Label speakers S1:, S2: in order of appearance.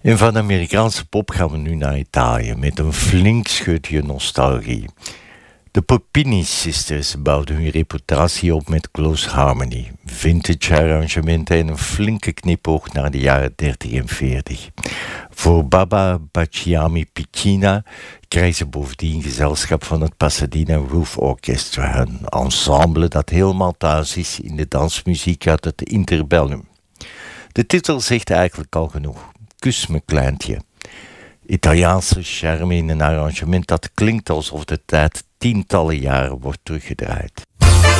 S1: En van Amerikaanse pop gaan we nu naar Italië met een flink scheutje nostalgie. De Popini Sisters bouwden hun reputatie op met Close Harmony, vintage arrangementen en een flinke knipoog naar de jaren 30 en 40. Voor Baba Bacciami Piccina krijgen ze bovendien gezelschap van het Pasadena Roof Orchestra, een ensemble dat helemaal thuis is in de dansmuziek uit het interbellum. De titel zegt eigenlijk al genoeg. Kus me kleintje. Italiaanse charme in een arrangement dat klinkt alsof de tijd tientallen jaren wordt teruggedraaid.